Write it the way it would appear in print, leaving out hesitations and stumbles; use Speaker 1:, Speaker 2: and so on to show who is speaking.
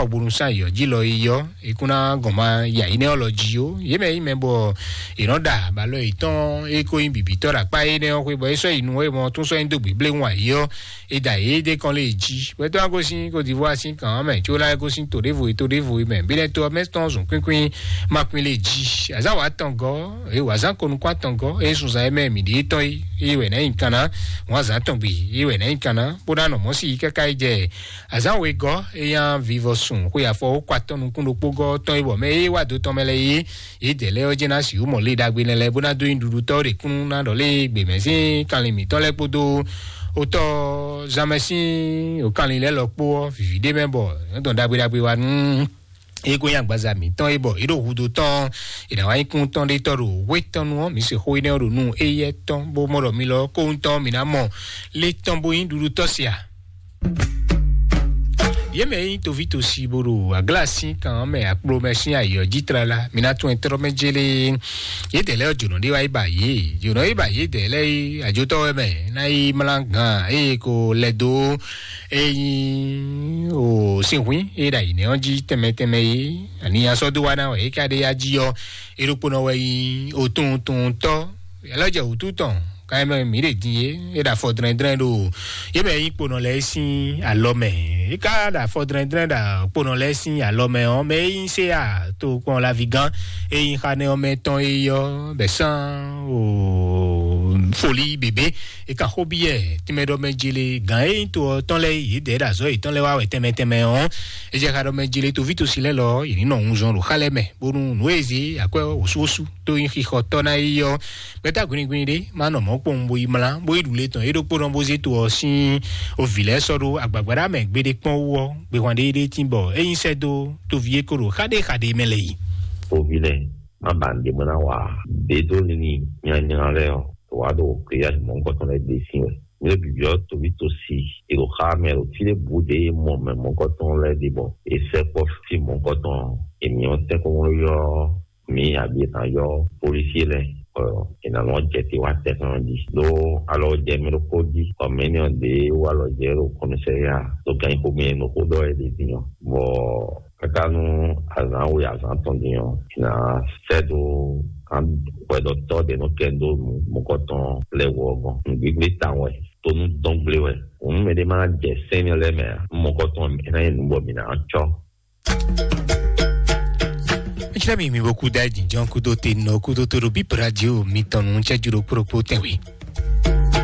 Speaker 1: gburu san yo ji lo iyo ikuna goma ya ine oloji o yeme imebo ironda ba lo itan eko yin bibi to ra pa ine o pe bo so inu e mo tun so indogbe ble won iyo ida e de kan le ji we to ago sin ko divo asin kan me jo la go sin to devo me bi le to meston zun kwin ma kwin le ji aza wa tango e wa zan ko nu kwa tango e sun za me mi di to iwe na inkana wa za ton bi iwe na inkana boda no mo si kaka ije aza we go e yan vivo sun ko ya fo kwa ton kun lo pogo ton ibo me e wa do ton mele yi e de le o jina si o mo le dagbe le boda do indudu to re kun na do le gbe me si kan le mi to le podo o to zamesi o kan le lo po vivide me bo don dagbe wa ego yang baza mi ton ebo ido hudo ton ina wa ikun ton de toro we ton no mi se ho ine ro nu eye ton bo moro mi lo ko ton mi na mo le ton bo yin duru tosia yeme to vito si boro a glasi kan me a pro machine ayo jitrala mina to entro mejele ye de le ojuno de wa ibaye juno ibaye de le ajoto me na I malanga e ko ledo e o sinwi e dai ne onji temeteme ani aso do wa na e ka de ajiyo eropo no we o tun to eloje o tuton quand même mire die e da fodren do ye be ipo no lesin alome e ka da fodren da po no lesin alome on me in se a to kon la vigan e in khane o meton e yo be san o folie bébé e ka hobie ti me do menjile gan e to ton le yi de da zo e ton le wa we teme on e je ka do menjile to vite aussi le lo yi no unjon lo khaleme borun noezi akwe osuosu to in khihoto na yo beta gwini de mano mo pombo imala bo idule ton e do po ron boze to osin o vile soro agbagbara me gbede pon wo gbe wan de timbo e yin sedo to vie koro khade mele yi
Speaker 2: o vile ma bande mona wa de do ni nya le o wa do kriya mon ko ton le desin le bio to vito si e lo khame o tile bude mon ko ton le de bon e se po fi mon ko ton e mi on te ko yo mi abi tan yo policier le ina no jeti wa technology do alo je mi ko di communion de wa lo je ro commissariat to kan ko mi no ko do e de dinyo bo kakanu azan we azan ton dinyo na sedo kan puedo todo de no kendo mo ko ton le wo gon gbigbe tan we to nu don ble we un me de ma je senior le me mo ko ton na en bo mi na cho
Speaker 1: Chami mi beaucoup d'adin, Jean Kudo Teno, Kudo Torobi Radio, Miton, Chajuro Propotewi.